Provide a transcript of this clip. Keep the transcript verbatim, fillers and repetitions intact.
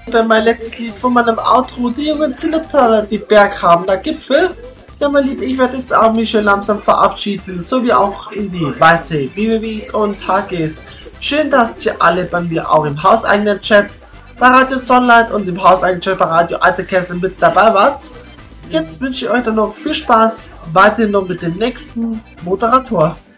bei mein letztes Lied von meinem Outro, die jungen Zillertaler, die Berghabener Gipfel. Ja, mein Lieb, ich werde jetzt auch mich schon langsam verabschieden, so wie auch in die Weite, B B Ws und H Gs. Schön, dass ihr alle bei mir auch im hauseigenen Chat bei Radio Sonnenlight und im hauseigenen Chat bei Radio Alte Kessel mit dabei wart. Jetzt wünsche ich euch dann noch viel Spaß weiterhin noch mit dem nächsten Moderator.